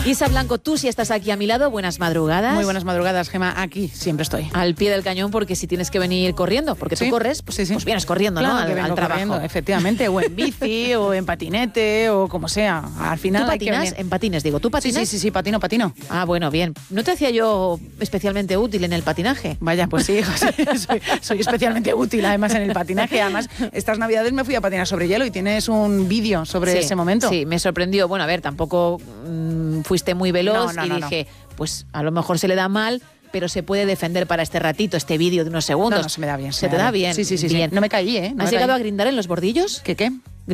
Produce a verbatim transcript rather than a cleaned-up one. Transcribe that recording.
Isa Blanco, tú si estás aquí a mi lado, buenas madrugadas. Muy buenas madrugadas, Gema. Aquí siempre estoy. Al pie del cañón, porque si tienes que venir corriendo, porque sí, tú corres, pues, sí, sí. pues vienes corriendo, claro, ¿no? Al, que vengo al trabajo. Corriendo, efectivamente, o en bici, o en patinete, o como sea. Al final ¿Tú hay que patinas? venir. En patines, digo. ¿Tú patinas? Sí, sí, sí, sí, patino, patino. Ah, bueno, bien. ¿No te hacía yo especialmente útil en el patinaje? Vaya, pues sí, soy, soy especialmente útil además en el patinaje. Además, estas navidades me fui a patinar sobre hielo y tienes un vídeo sobre sí, ese momento. Sí, me sorprendió. Bueno, a ver, tampoco mmm, fuiste muy veloz no, no, y no, dije, no. pues a lo mejor se le da mal, pero se puede defender para este ratito, este vídeo de unos segundos. No, no, se me da bien. ¿Se, se te da bien? Sí, sí, sí, bien. sí. No me caí, ¿eh? No ¿Has me llegado caí. a grindar en los bordillos? ¿Qué qué?